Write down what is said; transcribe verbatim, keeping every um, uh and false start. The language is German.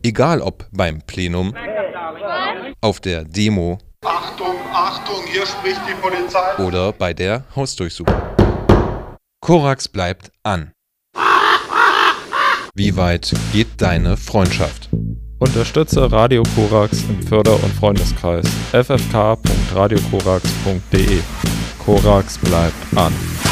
Egal ob beim Plenum, auf der Demo Achtung, Achtung, hier spricht die Polizei. oder bei der Hausdurchsuchung. Korax bleibt an. Wie weit geht deine Freundschaft? Unterstütze Radio Korax im Förder- und Freundeskreis f f k punkt radio korax punkt d e. Korax bleibt an.